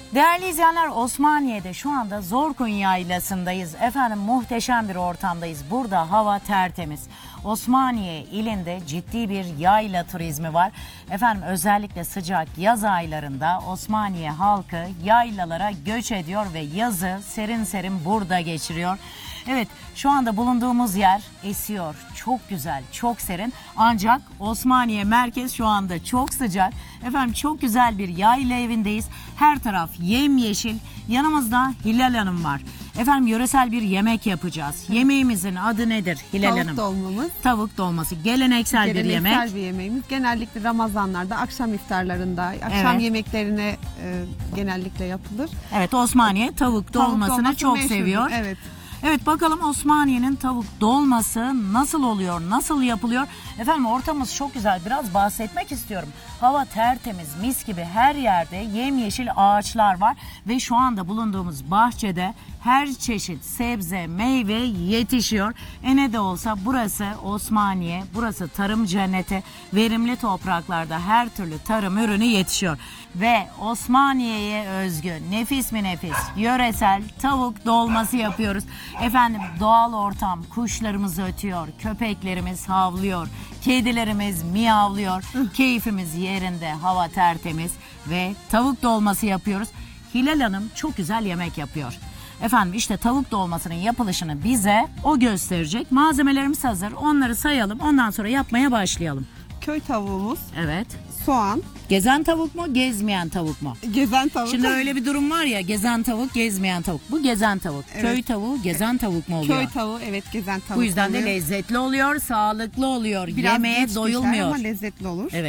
Değerli izleyenler, Osmaniye'de şu anda Zorkun Yaylası'ndayız. Efendim, muhteşem bir ortamdayız. Burada hava tertemiz. Osmaniye ilinde ciddi bir yayla turizmi var. Efendim, özellikle sıcak yaz aylarında Osmaniye halkı yaylalara göç ediyor ve yazı serin serin burada geçiriyor. Evet, şu anda bulunduğumuz yer esiyor. Çok güzel, çok serin. Ancak Osmaniye merkez şu anda çok sıcak. Efendim, çok güzel bir yayla evindeyiz. Her taraf yemyeşil. Yanımızda Hilal Hanım var. Efendim, yöresel bir yemek yapacağız. Yemeğimizin adı nedir Hilal Hanım? Tavuk dolmamız. Tavuk dolması. Geleneksel bir yemek. Geleneksel bir yemeğimiz. Genellikle Ramazanlarda, akşam iftarlarında, akşam Evet. yemeklerine genellikle yapılır. Evet, Osmaniye tavuk dolmasını dolması çok meşhurdur, seviyor. evet. Evet, bakalım Osmaniye'nin tavuk dolması nasıl oluyor, nasıl yapılıyor? Efendim, ortamımız çok güzel. Biraz bahsetmek istiyorum. Hava tertemiz, mis gibi, her yerde yemyeşil ağaçlar var. Ve şu anda bulunduğumuz bahçede her çeşit sebze, meyve yetişiyor. Ne de olsa burası Osmaniye, burası tarım cenneti. Verimli topraklarda her türlü tarım ürünü yetişiyor. Ve Osmaniye'ye özgü nefis mi nefis yöresel tavuk dolması yapıyoruz. Efendim, doğal ortam, kuşlarımız ötüyor, köpeklerimiz havlıyor, kedilerimiz miyavlıyor, keyfimiz yerinde, hava tertemiz ve tavuk dolması yapıyoruz. Hilal Hanım çok güzel yemek yapıyor. Efendim, işte tavuk dolmasının yapılışını bize o gösterecek. Malzemelerimiz hazır. Onları sayalım. Ondan sonra yapmaya başlayalım. Köy tavuğumuz, Evet. soğan, Gezen tavuk mu, gezmeyen tavuk mu? gezen tavuk. Şimdi öyle bir durum var ya, gezen tavuk, gezmeyen tavuk. Bu gezen tavuk. Evet. Köy tavuğu gezen tavuk mu oluyor? Köy tavuğu, evet, gezen tavuk. Bu yüzden de oluyor. lezzetli oluyor, sağlıklı oluyor. Biraz Yemeğe geç pişer doyulmuyor. ama lezzetli olur. Evet.